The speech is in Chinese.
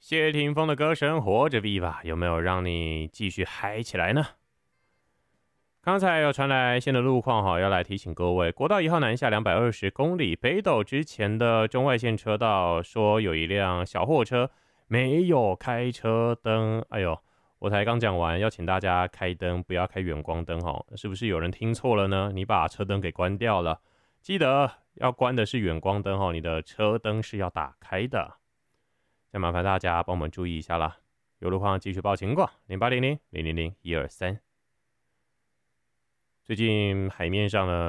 谢霆锋的歌声《活着 Viva》有没有让你继续嗨起来呢？刚才有传来新的路况哈，要来提醒各位，国道1号南下220公里，北斗之前的中外线车道说有一辆小货车没有开车灯，哎呦，我才刚讲完，要请大家开灯，不要开远光灯哈，是不是有人听错了呢？你把车灯给关掉了，记得要关的是远光灯哈，你的车灯是要打开的。再麻烦大家帮我们注意一下啦，有路况继续报情况，0800 000 123。最近海面上呢。